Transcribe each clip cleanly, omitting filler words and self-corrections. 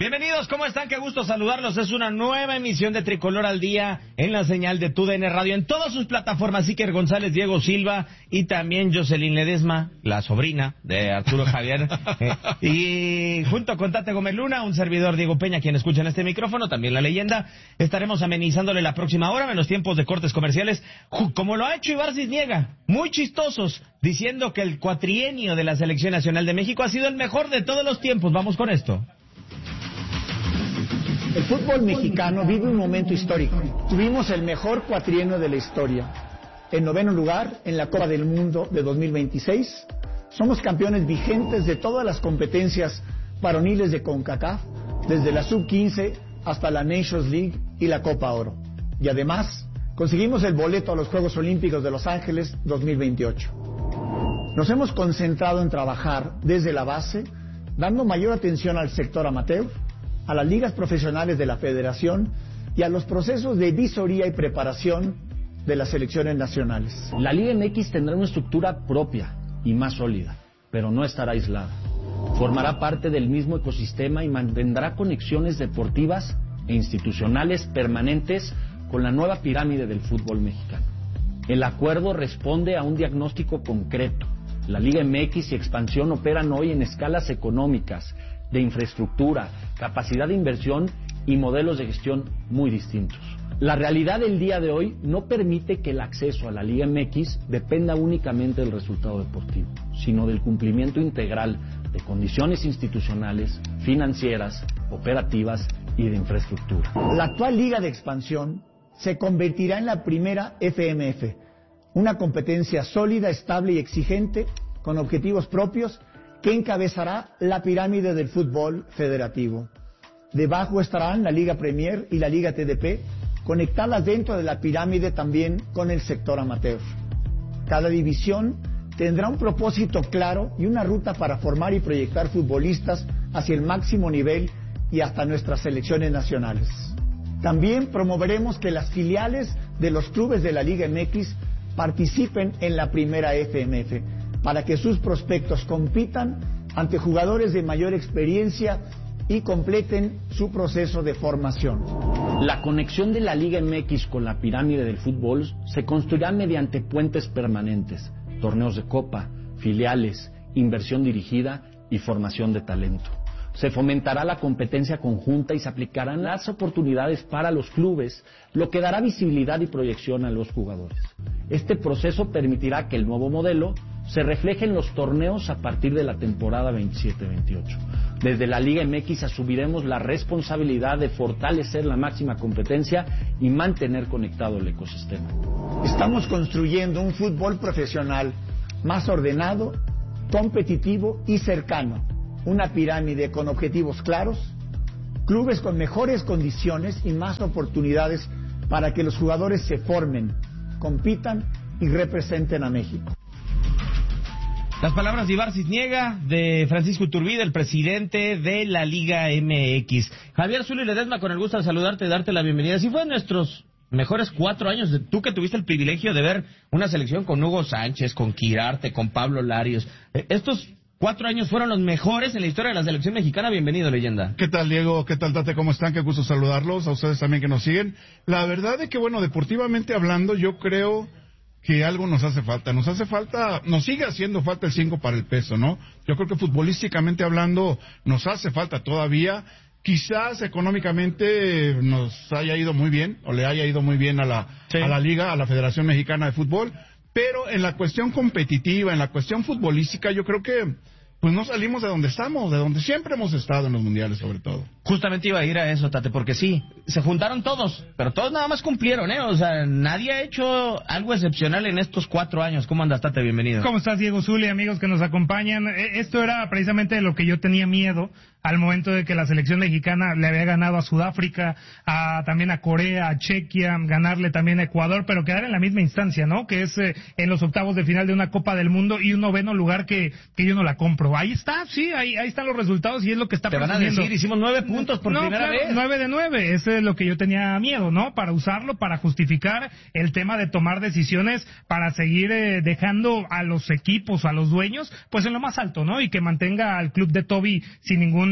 Bienvenidos, ¿cómo están? Qué gusto saludarlos. Es una nueva emisión de Tricolor al Día en la señal de TUDN Radio, en todas sus plataformas. Iker González, Diego Silva y también Jocelyn Ledesma, la sobrina de Arturo Javier. Y junto con Tate Gómez Luna, un servidor Diego Peña, quien escucha en este micrófono, también la leyenda. Estaremos amenizándole la próxima hora en los tiempos de cortes comerciales, como lo ha hecho Ibar Cisniega, muy chistosos, diciendo que el cuatrienio de la Selección Nacional de México ha sido el mejor de todos los tiempos. Vamos con esto. El fútbol mexicano vive un momento histórico. Tuvimos el mejor cuatrienio de la historia. En 9º lugar en la Copa del Mundo de 2026. Somos campeones vigentes de todas las competencias varoniles de CONCACAF, desde la Sub-15 hasta la Nations League y la Copa Oro. Y además, conseguimos el boleto a los Juegos Olímpicos de Los Ángeles 2028. Nos hemos concentrado en trabajar desde la base, dando mayor atención al sector amateur, a las ligas profesionales de la federación y a los procesos de visoría y preparación de las selecciones nacionales. La Liga MX tendrá una estructura propia y más sólida, pero no estará aislada. Formará parte del mismo ecosistema y mantendrá conexiones deportivas e institucionales permanentes con la nueva pirámide del fútbol mexicano. El acuerdo responde a un diagnóstico concreto. La Liga MX y Expansión operan hoy en escalas económicas, de infraestructura, capacidad de inversión y modelos de gestión muy distintos. La realidad del día de hoy no permite que el acceso a la Liga MX dependa únicamente del resultado deportivo, sino del cumplimiento integral de condiciones institucionales, financieras, operativas y de infraestructura. La actual Liga de Expansión se convertirá en la primera FMF, una competencia sólida, estable y exigente, con objetivos propios, que encabezará la pirámide del fútbol federativo. Debajo estarán la Liga Premier y la Liga TDP, conectadas dentro de la pirámide también con el sector amateur. Cada división tendrá un propósito claro y una ruta para formar y proyectar futbolistas hacia el máximo nivel y hasta nuestras selecciones nacionales. También promoveremos que las filiales de los clubes de la Liga MX participen en la primera FMF, para que sus prospectos compitan ante jugadores de mayor experiencia y completen su proceso de formación. La conexión de la Liga MX con la pirámide del fútbol se construirá mediante puentes permanentes, torneos de copa, filiales, inversión dirigida y formación de talento. Se fomentará la competencia conjunta y se aplicarán las oportunidades para los clubes, lo que dará visibilidad y proyección a los jugadores. Este proceso permitirá que el nuevo modelo se refleje en los torneos a partir de la temporada 27-28. Desde la Liga MX asumiremos la responsabilidad de fortalecer la máxima competencia y mantener conectado el ecosistema. Estamos construyendo un fútbol profesional más ordenado, competitivo y cercano. Una pirámide con objetivos claros, clubes con mejores condiciones y más oportunidades para que los jugadores se formen, compitan y representen a México. Las palabras de Ibar Cisniega, de Francisco Iturbide, el presidente de la Liga MX. Javier Zuli Ledesma, con el gusto de saludarte y darte la bienvenida. Si fue nuestros mejores 4 años, tú que tuviste el privilegio de ver una selección con Hugo Sánchez, con Quirarte, con Pablo Larios. Estos 4 años fueron los mejores en la historia de la selección mexicana. Bienvenido, leyenda. ¿Qué tal, Diego? ¿Qué tal, Tate? ¿Cómo están? Qué gusto saludarlos. A ustedes también que nos siguen. La verdad es que, bueno, deportivamente hablando, yo creo que algo nos hace falta. Nos sigue haciendo falta el 5 para el peso, ¿no? Yo creo que futbolísticamente hablando nos hace falta todavía. Quizás económicamente nos haya ido muy bien, o le haya ido muy bien a la Liga, a la Federación Mexicana de Fútbol, pero en la cuestión competitiva, en la cuestión futbolística, yo creo que pues no salimos de donde estamos, de donde siempre hemos estado en los mundiales, sobre todo. Justamente iba a ir a eso, Tate, porque sí, se juntaron todos, pero todos nada más cumplieron, ¿eh? O sea, nadie ha hecho algo excepcional en estos 4 años. ¿Cómo andas, Tate? Bienvenido. ¿Cómo estás, Diego Zuli, amigos que nos acompañan? Esto era precisamente de lo que yo tenía miedo al momento de que la selección mexicana le había ganado a Sudáfrica, también a Corea, a Chequia, ganarle también a Ecuador, pero quedar en la misma instancia, ¿no? Que es en los octavos de final de una Copa del Mundo y un 9º lugar que yo no la compro. Ahí está, sí, ahí están los resultados y es lo que está presumiendo. Te van a decir, hicimos 9 puntos por primera vez. 9 de 9, ese es lo que yo tenía miedo, ¿no? Para usarlo, para justificar el tema de tomar decisiones, para seguir dejando a los equipos, a los dueños, pues en lo más alto, ¿no? Y que mantenga al club de Toby sin ningún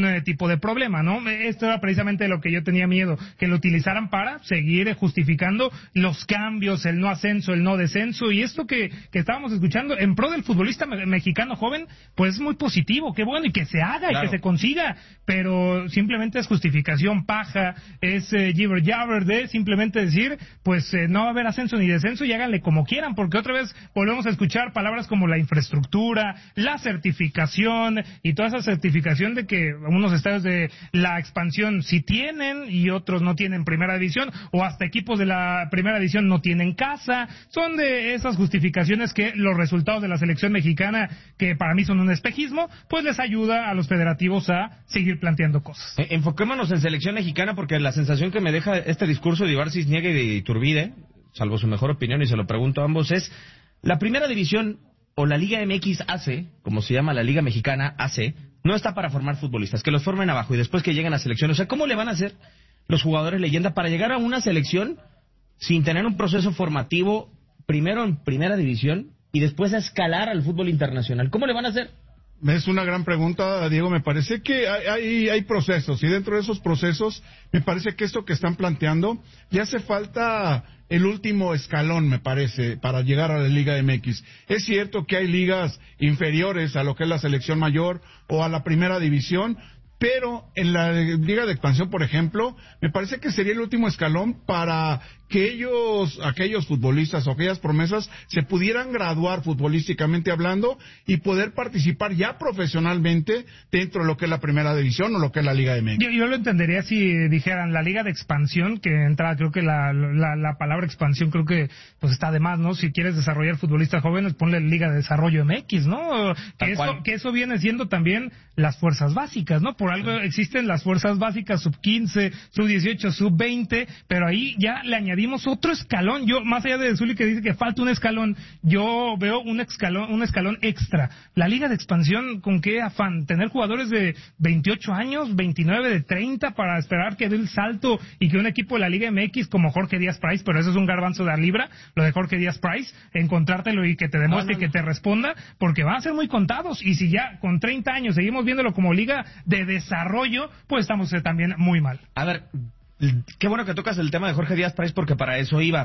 algún tipo de problema, ¿no? Esto era precisamente lo que yo tenía miedo, que lo utilizaran para seguir justificando los cambios, el no ascenso, el no descenso, y esto que estábamos escuchando en pro del futbolista mexicano joven, pues es muy positivo, qué bueno, y que se haga, claro, y que se consiga, pero simplemente es justificación paja, es jibber jabber de simplemente decir, pues no va a haber ascenso ni descenso y háganle como quieran, porque otra vez volvemos a escuchar palabras como la infraestructura, la certificación y toda esa certificación de que unos estadios de la expansión sí tienen y otros no tienen primera división, o hasta equipos de la primera división no tienen casa. Son de esas justificaciones que los resultados de la selección mexicana, que para mí son un espejismo, pues les ayuda a los federativos a seguir planteando cosas. Enfoquémonos en selección mexicana, porque la sensación que me deja este discurso de Ibar Cisniega y de Iturbide, salvo su mejor opinión, y se lo pregunto a ambos, es la primera división o la Liga MX AC, como se llama la Liga Mexicana AC, no está para formar futbolistas, que los formen abajo y después que lleguen a selección. O sea, ¿cómo le van a hacer los jugadores leyenda para llegar a una selección sin tener un proceso formativo primero en primera división y después a escalar al fútbol internacional? ¿Cómo le van a hacer? Es una gran pregunta, Diego. Me parece que hay procesos, y dentro de esos procesos me parece que esto que están planteando ya hace falta el último escalón, me parece, para llegar a la Liga MX. Es cierto que hay ligas inferiores a lo que es la selección mayor o a la primera división, pero en la Liga de Expansión, por ejemplo, me parece que sería el último escalón para que aquellos futbolistas o aquellas promesas se pudieran graduar futbolísticamente hablando y poder participar ya profesionalmente dentro de lo que es la primera división o lo que es la Liga MX. Yo lo entendería si dijeran la Liga de Expansión, que entra, creo que la palabra expansión creo que pues está de más, ¿no? Si quieres desarrollar futbolistas jóvenes, ponle Liga de Desarrollo MX, ¿no? Que eso viene siendo también las fuerzas básicas, ¿no? Por algo existen las fuerzas básicas sub-15, sub-18, sub-20, pero ahí ya le añadimos otro escalón. Yo, más allá de Zuli que dice que falta un escalón, yo veo un escalón extra. La Liga de Expansión, ¿con qué afán? Tener jugadores de 28 años, 29, de 30 para esperar que dé el salto y que un equipo de la Liga MX como Jorge Díaz Price, pero eso es un garbanzo de libra, lo de Jorge Díaz Price, encontrártelo y que te demuestre y que te responda, porque van a ser muy contados, y si ya con 30 años seguimos viéndolo como Liga de Desarrollo, pues estamos también muy mal. A ver, qué bueno que tocas el tema de Jorge Díaz Price, porque para eso iba.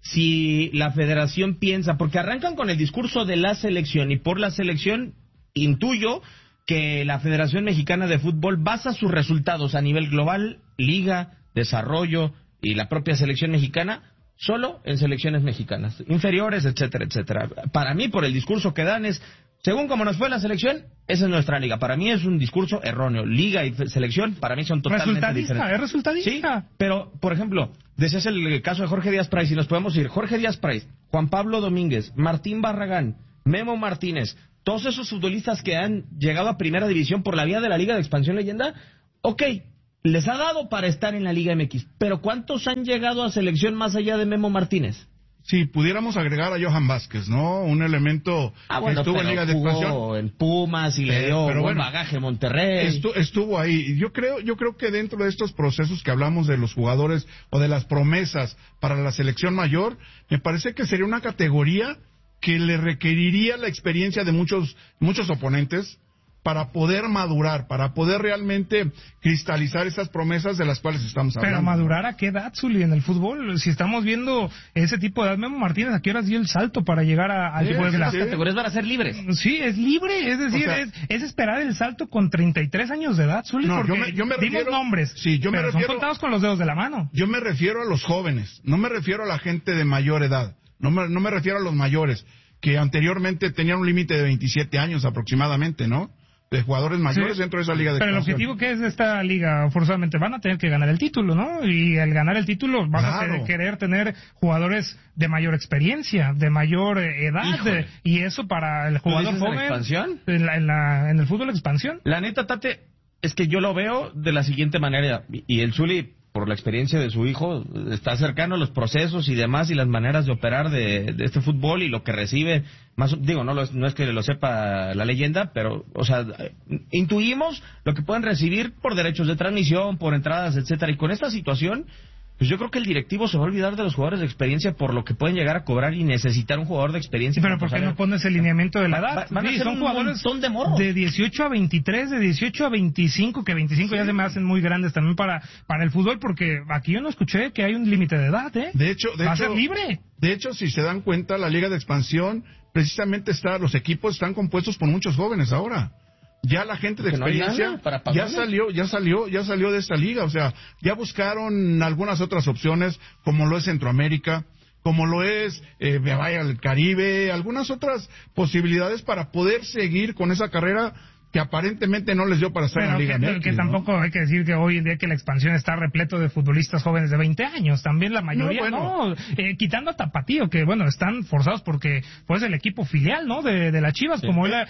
Si la federación piensa, porque arrancan con el discurso de la selección, y por la selección intuyo que la Federación Mexicana de Fútbol basa sus resultados a nivel global, liga, desarrollo y la propia selección mexicana, solo en selecciones mexicanas, inferiores, etcétera, etcétera. Para mí, por el discurso que dan es, según como nos fue la selección, esa es nuestra liga. Para mí es un discurso erróneo. Liga y selección, para mí son totalmente diferentes. Es resultadista. Sí, pero, por ejemplo, decías el caso de Jorge Díaz Price, y nos podemos ir, Jorge Díaz Price, Juan Pablo Domínguez, Martín Barragán, Memo Martínez, todos esos futbolistas que han llegado a primera división por la vía de la Liga de Expansión Leyenda, ok, les ha dado para estar en la Liga MX, pero ¿cuántos han llegado a selección más allá de Memo Martínez? Sí, pudiéramos agregar a Johan Vázquez, ¿no? Un elemento que estuvo en Liga de Expansión. En Pumas y le dio buen bagaje Monterrey. Estuvo ahí. Yo creo que dentro de estos procesos que hablamos de los jugadores o de las promesas para la selección mayor, me parece que sería una categoría que le requeriría la experiencia de muchos oponentes para poder madurar, para poder realmente cristalizar esas promesas de las cuales estamos hablando. Pero madurar ¿a qué edad, Zuli, en el fútbol? Si estamos viendo ese tipo de edad, Memo Martínez, ¿a qué horas dio el salto para llegar al tipo de las categorías van a ser libres? Sí, es libre, es decir, o sea, es esperar el salto con 33 años de edad, Zuli, no, porque yo me refiero, dimos nombres, pero son contados con los dedos de la mano. Yo me refiero a los jóvenes, no me refiero a la gente de mayor edad, no me refiero a los mayores, que anteriormente tenían un límite de 27 años aproximadamente, ¿no? De jugadores mayores dentro de esa liga de Pero expansión. el objetivo que es de esta liga, forzosamente van a tener que ganar el título, ¿no? Y al ganar el título van a querer tener jugadores de mayor experiencia, de mayor edad, y eso para el jugador joven. ¿En expansión? En el fútbol de expansión. La neta, Tate, es que yo lo veo de la siguiente manera, y el Zuli, por la experiencia de su hijo, está cercano a los procesos y demás y las maneras de operar de este fútbol y lo que recibe, más digo, no es que lo sepa la leyenda, pero, o sea, intuimos lo que pueden recibir por derechos de transmisión, por entradas, etcétera, y con esta situación, pues yo creo que el directivo se va a olvidar de los jugadores de experiencia por lo que pueden llegar a cobrar y necesitar un jugador de experiencia. Pero ¿por qué no pones el lineamiento de la edad? Van a ser son jugadores de morros. De 18 a 23, de 18 a 25, que 25 ya se me hacen muy grandes también para el fútbol, porque aquí yo no escuché que hay un límite de edad, ¿eh? De hecho, va a ser libre. De hecho, si se dan cuenta, la Liga de Expansión, precisamente los equipos están compuestos por muchos jóvenes ahora. Ya la gente de experiencia ya salió de esta liga, o sea, ya buscaron algunas otras opciones, como lo es Centroamérica, como lo es vaya el Caribe, algunas otras posibilidades para poder seguir con esa carrera que aparentemente no les dio para estar en la Liga MX, que tampoco hay que decir que hoy en día que la expansión está repleto de futbolistas jóvenes de 20 años, también la mayoría quitando a Tapatío, que bueno, están forzados porque pues el equipo filial, ¿no? De las Chivas, como era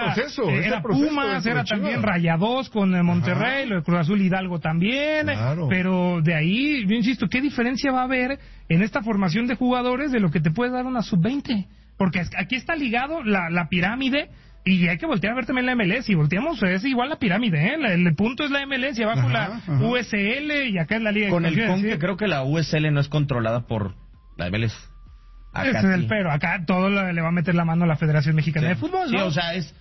Pumas, era también Rayados con Monterrey, lo de Cruz Azul Hidalgo también, pero de ahí, yo insisto, ¿qué diferencia va a haber en esta formación de jugadores de lo que te puede dar una sub-20? Porque aquí está ligado la pirámide. Y hay que voltear a ver también la MLS. Si volteamos, es igual la pirámide, ¿eh? El punto es la MLS y abajo la USL y acá es la Liga. Con el con que creo que la USL no es controlada por la MLS. Ese es el pero. Acá todo le va a meter la mano a la Federación Mexicana de Fútbol, ¿no? Sí, o sea, es...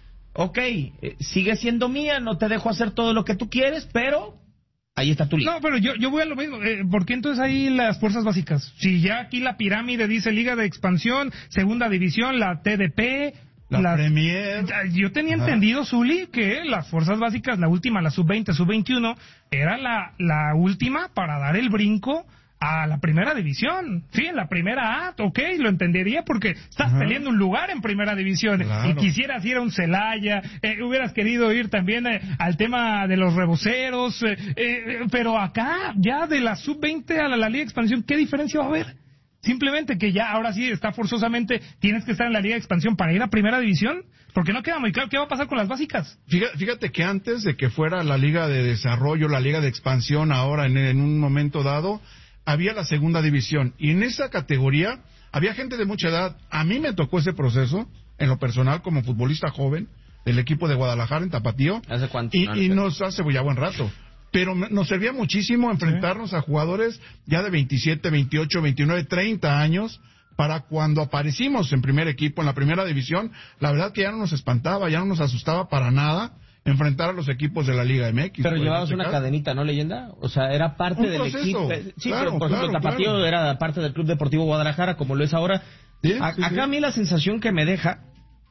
sigue siendo mía, no te dejo hacer todo lo que tú quieres, pero... ahí está tu liga. No, pero yo voy a lo mismo. ¿Por qué entonces ahí las fuerzas básicas? Si ya aquí la pirámide dice Liga de Expansión, Segunda División, la TDP... La Premier. Yo tenía entendido, Zuli, que las fuerzas básicas, la última, la sub-20, sub-21, era la última para dar el brinco a la primera división. Sí, en la primera A, lo entendería porque estás peleando un lugar en primera división. Claro. Y quisieras ir a un Celaya, hubieras querido ir también al tema de los reboceros, pero acá, ya de la sub-20 a la Liga de Expansión, ¿qué diferencia va a haber? Simplemente que ya ahora sí está forzosamente, tienes que estar en la Liga de Expansión para ir a Primera División, porque no queda muy claro qué va a pasar con las básicas. Fíjate que antes de que fuera la Liga de Desarrollo, la Liga de Expansión, ahora en un momento dado, había la Segunda División, y en esa categoría había gente de mucha edad. A mí me tocó ese proceso, en lo personal, como futbolista joven, del equipo de Guadalajara, en Tapatío. ¿Hace cuánto? Y nos hace ya buen rato. Pero nos servía muchísimo enfrentarnos a jugadores ya de 27, 28, 29, 30 años, para cuando aparecimos en primer equipo, en la primera división, la verdad que ya no nos espantaba, ya no nos asustaba para nada enfrentar a los equipos de la Liga MX. Pero llevabas una cadenita, ¿no, Leyenda? O sea, era parte del equipo. Sí, claro, pero por ejemplo, Tapatío era parte del Club Deportivo Guadalajara, como lo es ahora. Acá a mí la sensación que me deja,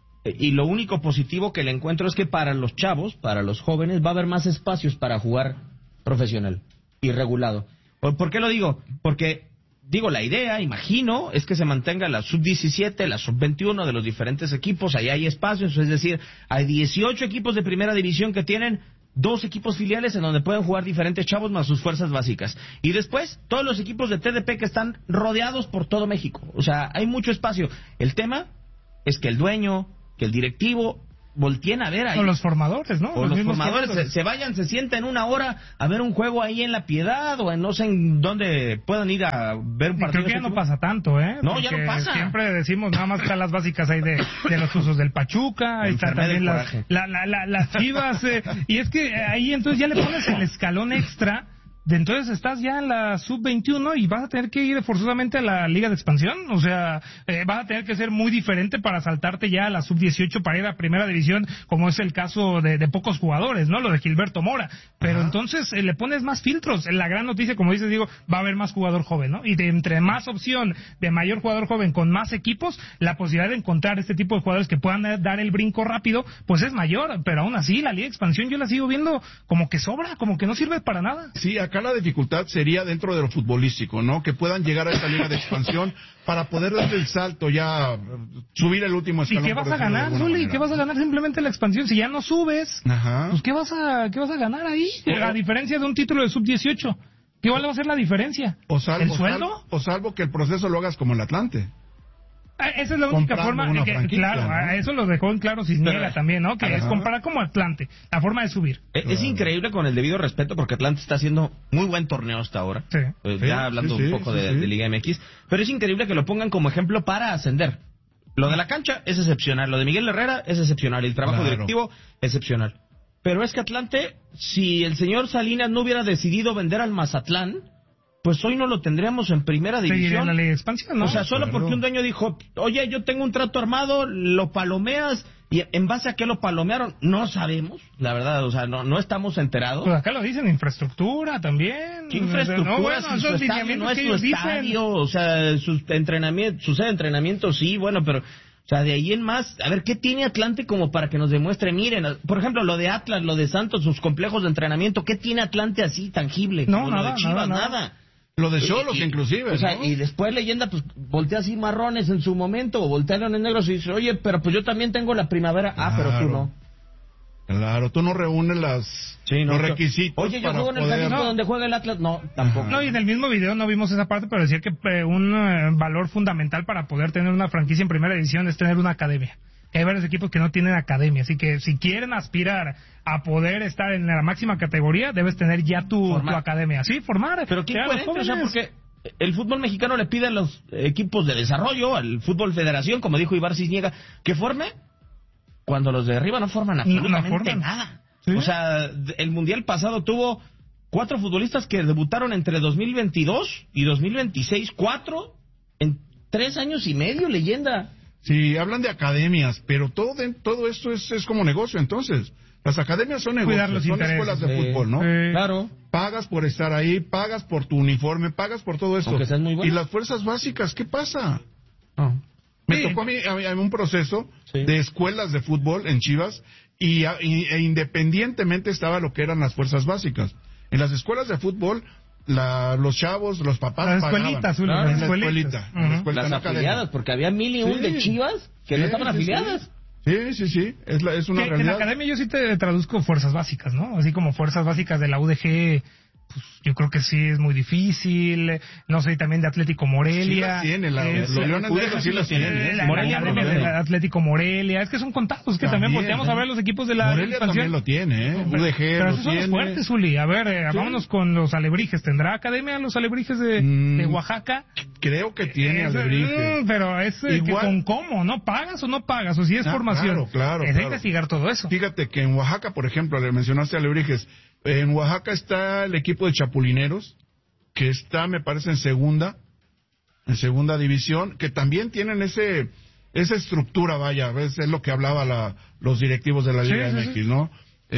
y lo único positivo que le encuentro es que para los chavos, para los jóvenes, va a haber más espacios para jugar profesional y regulado. ¿Por qué lo digo? Porque, la idea, imagino, es que se mantenga la sub-17, la sub-21 de los diferentes equipos, ahí hay espacios, es decir, hay 18 equipos de primera división que tienen 2 equipos filiales en donde pueden jugar diferentes chavos más sus fuerzas básicas. Y después, todos los equipos de TDP que están rodeados por todo México. O sea, hay mucho espacio. El tema es que el dueño, que el directivo volteen a ver ahí. O los formadores, ¿no? O los formadores se vayan, se sienten una hora a ver un juego ahí en La Piedad o en no sé en dónde puedan ir a ver un partido. Creo que ya no pasa tanto, ¿eh? No, ya no pasa. Siempre decimos, nada más están las básicas ahí de los usos del Pachuca, ahí está también las Chivas, y es que ahí entonces ya le pones el escalón extra. Entonces estás ya en la sub-21 y vas a tener que ir forzosamente a la Liga de Expansión. O sea, vas a tener que ser muy diferente para saltarte ya a la sub-18 para ir a Primera División, como es el caso de pocos jugadores, ¿no? Lo de Gilberto Mora. Pero entonces le pones más filtros. La gran noticia, como dices, va a haber más jugador joven, ¿no? Y entre más opción de mayor jugador joven con más equipos, la posibilidad de encontrar este tipo de jugadores que puedan dar el brinco rápido, pues es mayor. Pero aún así, la Liga de Expansión yo la sigo viendo como que sobra, como que no sirve para nada. Sí, acá la dificultad sería dentro de lo futbolístico, ¿no? Que puedan llegar a esa Liga de Expansión para poder darle el salto, ya subir el último escalón. ¿Y qué vas a ganar, Zuli? ¿Qué vas a ganar simplemente la expansión? Si ya no subes, pues ¿qué vas a ganar ahí? A diferencia de un título de sub-18, ¿qué va a ser la diferencia? ¿El sueldo? Salvo que el proceso lo hagas como el Atlante. Esa es la única forma, claro, ¿no? Eso lo dejó en claro Cisniega también, ¿no? Que es comparar como Atlante, la forma de subir. Es increíble, con el debido respeto, porque Atlante está haciendo muy buen torneo hasta ahora. Sí. Ya hablando un poco de Liga MX, pero es increíble que lo pongan como ejemplo para ascender. Lo de la cancha es excepcional, lo de Miguel Herrera es excepcional, y el trabajo directivo excepcional. Pero es que Atlante, si el señor Salinas no hubiera decidido vender al Mazatlán, pues hoy no lo tendríamos en primera división. Seguiría en la ley de expansión, ¿no? O sea, solo porque un dueño dijo, oye, yo tengo un trato armado, lo palomeas, y en base a qué lo palomearon, no sabemos, la verdad, o sea, no estamos enterados. Pues acá lo dicen, infraestructura también. ¿Qué infraestructura? No, bueno, Si su estadio no es su estadio, o sea, su sede de entrenamiento sí, bueno, pero... O sea, de ahí en más, a ver, ¿qué tiene Atlante como para que nos demuestre? Miren, por ejemplo, lo de Atlas, lo de Santos, sus complejos de entrenamiento, ¿qué tiene Atlante así tangible? No, Como nada, lo de Chivas, nada. Lo de Xolos, inclusive, O sea, ¿no? y después Leyenda, pues, voltea así marrones en su momento, o voltea leones negros y dice, oye, pero pues yo también tengo la primavera. Ah, pero tú no. Claro, tú no reúnes los requisitos. Oye, yo para juego en el poder... Jalisco donde juega el Atlas. No, tampoco. No, y en el mismo video no vimos esa parte, pero decía que un valor fundamental para poder tener una franquicia en primera división es tener una academia. Hay varios equipos que no tienen academia, así que si quieren aspirar a poder estar en la máxima categoría, debes tener ya tu academia. Sí, formar. Pero qué incoherente, o sea, porque el fútbol mexicano le pide a los equipos de desarrollo, al fútbol federación, como dijo Ibar Cisniega, que forme, cuando los de arriba no forman absolutamente nada. ¿Sí? O sea, el Mundial pasado tuvo 4 futbolistas que debutaron entre 2022 y 2026, 4 en 3 años y medio, Leyenda. Sí, hablan de academias, pero todo esto es como negocio, entonces. Las academias son negocios, son escuelas de fútbol, ¿no? Claro. Pagas por estar ahí, pagas por tu uniforme, pagas por todo esto. Aunque seas muy bueno. ¿Y las fuerzas básicas qué pasa? No. Me tocó a mí un proceso de escuelas de fútbol en Chivas e independientemente estaba lo que eran las fuerzas básicas. En las escuelas de fútbol, los chavos, los papás las escuelitas, pagaban. Las escuelitas. Las afiliadas, porque había 1001 de Chivas que no estaban afiliadas. Sí, es una realidad. En la academia yo sí te traduzco fuerzas básicas, ¿no? Así como fuerzas básicas de la UDG, pues yo creo que sí es muy difícil. No sé, también de Atlético Morelia. Sí las tiene, los Leones Negros sí los tienen. La academia de Atlético Morelia, es que son contados, que también volteamos a ver los equipos de la Morelia expansión. también lo tiene, UDG pero lo esos son los fuertes, Zuli. A ver, vámonos con los Alebrijes. ¿Tendrá academia los Alebrijes de Oaxaca? Creo que tiene Alebrijes. Pero es igual, con cómo, ¿no? ¿Pagas o no pagas? O si es formación. Claro. Es investigar todo eso. Fíjate que en Oaxaca, por ejemplo, le mencionaste a Alebrijes. En Oaxaca está el equipo de Chapulineros, que está, me parece, en segunda división, que también tienen esa estructura, vaya, es lo que hablaba los directivos de la Liga MX, ¿no?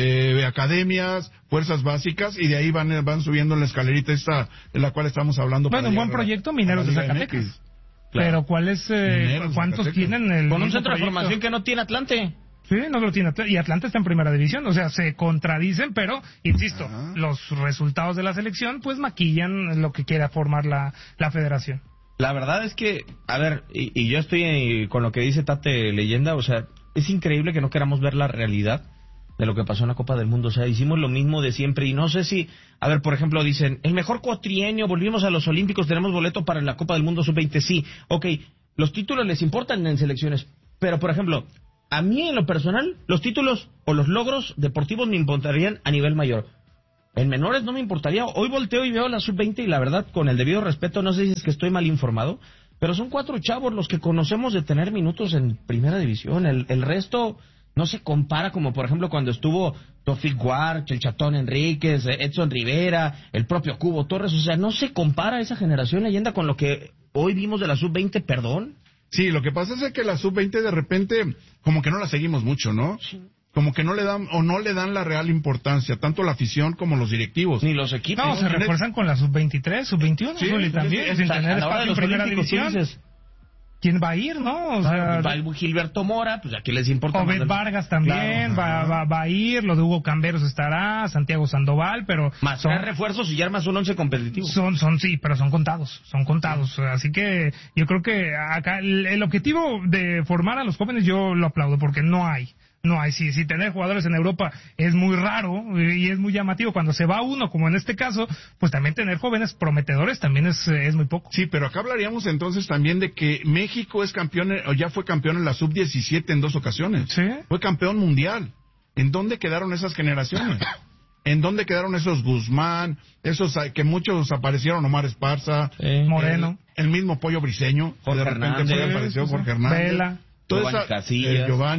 Academias, fuerzas básicas, y de ahí van subiendo en la escalerita esta de la cual estamos hablando. Bueno, un buen proyecto, Mineros de Zacatecas. Claro. Pero ¿cuántos tienen el con un centro de formación que no tiene Atlante? Sí, no lo tiene. Y Atlanta está en primera división. O sea, se contradicen, pero, insisto, los resultados de la selección, pues maquillan lo que quiera formar la federación. La verdad es que, a ver, y yo estoy con lo que dice Tate Leyenda, o sea, es increíble que no queramos ver la realidad de lo que pasó en la Copa del Mundo. O sea, hicimos lo mismo de siempre y no sé si, a ver, por ejemplo, dicen, el mejor cuatrienio, volvimos a los Olímpicos, tenemos boleto para la Copa del Mundo Sub-20. Sí, ok, los títulos les importan en selecciones, pero, por ejemplo, a mí, en lo personal, los títulos o los logros deportivos me importarían a nivel mayor. En menores no me importaría. Hoy volteo y veo la sub-20 y la verdad, con el debido respeto, no sé si es que estoy mal informado, pero son 4 chavos los que conocemos de tener minutos en primera división. El resto no se compara, como por ejemplo cuando estuvo Tofik Guarch, el Chatón Enríquez, Edson Rivera, el propio Cubo Torres. O sea, no se compara esa generación, Leyenda, con lo que hoy vimos de la sub-20, perdón. Sí, lo que pasa es que la sub-20 de repente como que no la seguimos mucho, ¿no? Sí. Como que no le dan la real importancia, tanto la afición como los directivos. Ni los equipos. No, se refuerzan con la sub-23, sub-21, sí, también, sin tener espacio en primera división. ¿Quién va a ir, no? O sea, va Gilberto Mora, pues aquí les importa. Obed Vargas también, claro, va a ir, lo de Hugo Camberos estará, Santiago Sandoval, pero... Más 3 refuerzos y ya armas un 11 competitivo. Sí, pero son contados. Sí. Así que yo creo que acá el objetivo de formar a los jóvenes yo lo aplaudo, porque no hay. Si tener jugadores en Europa es muy raro y es muy llamativo. Cuando se va uno, como en este caso, pues también tener jóvenes prometedores también es muy poco. Sí, pero acá hablaríamos entonces también de que México es campeón, o ya fue campeón en la sub-17 en 2 ocasiones. ¿Sí? Fue campeón mundial. ¿En dónde quedaron esas generaciones? ¿En dónde quedaron esos Guzmán, esos que muchos aparecieron, Omar Esparza, Moreno, el mismo Pollo Briseño, Jorge de repente Hernández, apareció Jorge Hernández, Vela, toda Giovanni Casillas, Giovanni.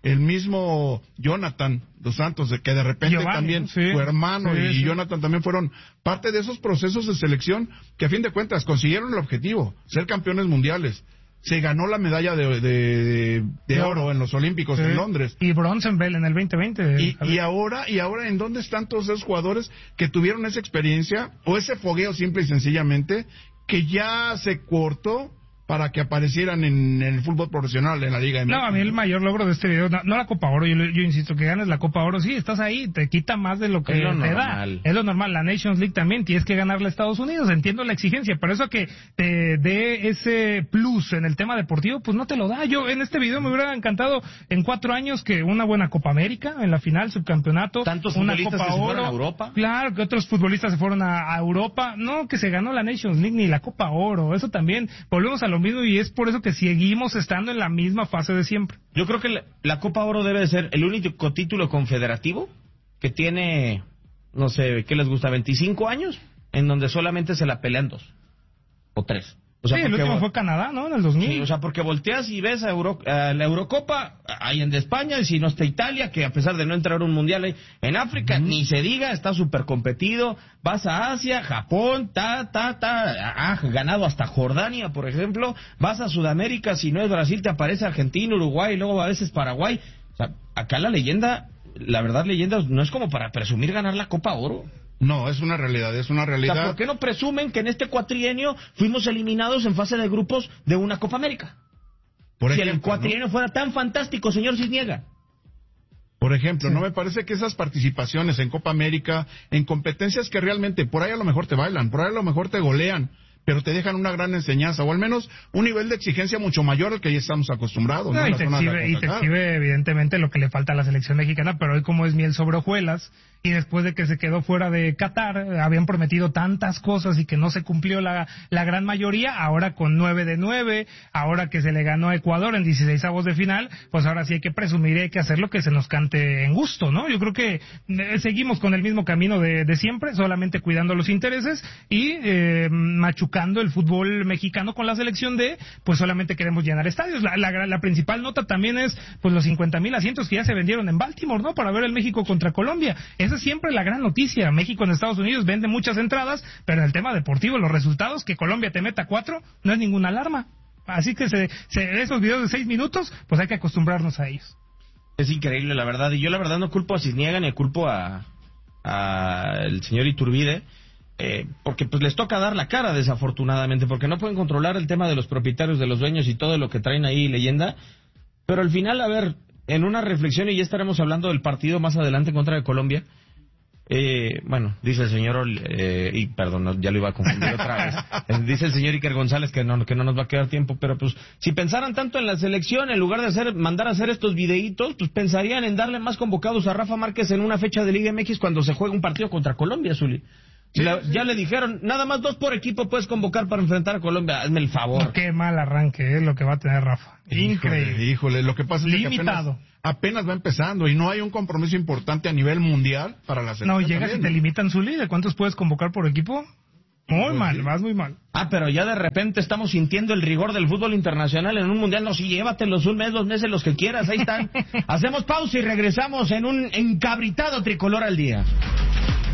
el mismo Jonathan dos Santos, de que de repente Giovanni, también sí, su hermano sí, y sí. Jonathan también fueron parte de esos procesos de selección que a fin de cuentas consiguieron el objetivo, ser campeones mundiales. Se ganó la medalla de oro en los Olímpicos en Londres. Y bronce en el 2020. Y ahora, ¿en dónde están todos esos jugadores que tuvieron esa experiencia o ese fogueo simple y sencillamente que ya se cortó para que aparecieran en el fútbol profesional, en la Liga MX? No, a mí el mayor logro de este video, no la Copa Oro, yo insisto, que ganes la Copa Oro, sí, estás ahí, te quita más de lo que Es lo te normal. da. Es lo normal, la Nations League también, tienes que ganarle a Estados Unidos, entiendo la exigencia, pero eso que te dé ese plus en el tema deportivo, pues no te lo da. Yo en este video me hubiera encantado en 4 años que una buena Copa América, en la final, subcampeonato, Tantos una futbolistas Copa que se fueron Oro. a Europa. Claro, que otros futbolistas se fueron a Europa, no, que se ganó la Nations League ni la Copa Oro, eso también, volvemos a lo mismo y es por eso que seguimos estando en la misma fase de siempre. Yo creo que la Copa Oro debe de ser el único título confederativo que tiene, no sé, ¿qué les gusta? 25 años, en donde solamente se la pelean 2 o 3. O sea, sí, el último fue Canadá, ¿no? En el 2000. Sí, o sea, porque volteas y ves a la Eurocopa, hay en España, y si no está Italia, que a pesar de no entrar a un mundial ahí, en África, ni se diga, está súper competido, vas a Asia, Japón, ganado hasta Jordania, por ejemplo, vas a Sudamérica, si no es Brasil, te aparece Argentina, Uruguay, y luego a veces Paraguay. O sea, acá la verdad leyenda, no es como para presumir ganar la Copa Oro. No, es una realidad, es una O realidad. sea, ¿por qué no presumen que en este cuatrienio fuimos eliminados en fase de grupos de una Copa América? Por Si ejemplo, el cuatrienio fuera tan fantástico, señor Cisniega. Por ejemplo, no me parece que esas participaciones en Copa América, en competencias que realmente por ahí a lo mejor te bailan, por ahí a lo mejor te golean, pero te dejan una gran enseñanza, o al menos un nivel de exigencia mucho mayor al que ya estamos acostumbrados. No, ¿no? y La te zona de la exhibe, CONCACAF. evidentemente lo que le falta a la selección mexicana, pero hoy como es miel sobre hojuelas, y después de que se quedó fuera de Qatar, habían prometido tantas cosas y que no se cumplió la gran mayoría, ahora con 9 de 9, ahora que se le ganó a Ecuador en 16avos de final, pues ahora sí hay que presumir y hay que hacer lo que se nos cante en gusto, ¿no? Yo creo que seguimos con el mismo camino de siempre, solamente cuidando los intereses y machucando el fútbol mexicano con la selección pues solamente queremos llenar estadios. La principal nota también es pues los 50,000 asientos que ya se vendieron en Baltimore, ¿no? Para ver el México contra Colombia. Esa es siempre la gran noticia. México en Estados Unidos vende muchas entradas, pero en el tema deportivo, los resultados, que Colombia te meta 4, no es ninguna alarma. Así que esos videos de 6 minutos, pues hay que acostumbrarnos a ellos. Es increíble, la verdad. Y yo la verdad no culpo a Cisniega ni culpo a el señor Iturbide. Porque pues les toca dar la cara, desafortunadamente, porque no pueden controlar el tema de los propietarios, de los dueños y todo lo que traen ahí, leyenda. Pero al final, a ver, en una reflexión, y ya estaremos hablando del partido más adelante en contra de Colombia, bueno, dice el señor, y perdón, ya lo iba a confundir otra vez, dice el señor Iker González que no nos va a quedar tiempo, pero pues si pensaran tanto en la selección, en lugar de mandar a hacer estos videitos, pues pensarían en darle más convocados a Rafa Márquez en una fecha de Liga MX cuando se juega un partido contra Colombia, Zuli. Ya le dijeron, nada más 2 por equipo puedes convocar para enfrentar a Colombia. Hazme el favor. Qué mal arranque es lo que va a tener Rafa. Increíble. Híjole, lo que pasa es limitado. que apenas va empezando y no hay un compromiso importante a nivel mundial para la selección. No, llegas también, y te limitan su liga. ¿Cuántos puedes convocar por equipo? Muy mal, vas muy mal. Pero ya de repente estamos sintiendo el rigor del fútbol internacional en un mundial. No, sí, llévatelos 1 mes, 2 meses, los que quieras, ahí están. Hacemos pausa y regresamos en un encabritado tricolor al día.